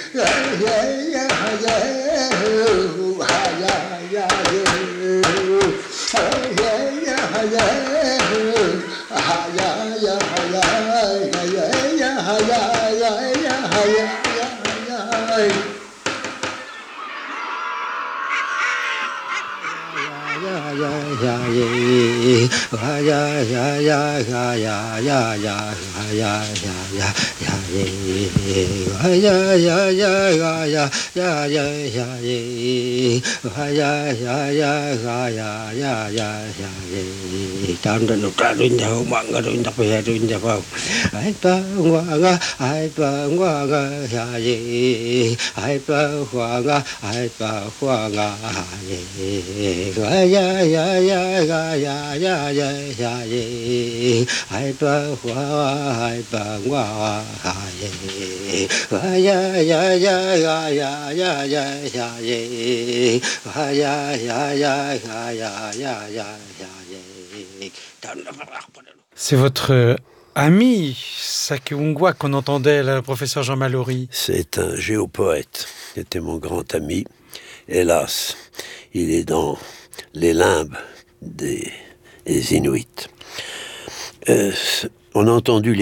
C'est votre ami Sakungwa qu'on entendait, le professeur Jean Mallory. C'est un géopoète. Il était mon grand ami. Hélas, il est dans les limbes des Inuits. On a entendu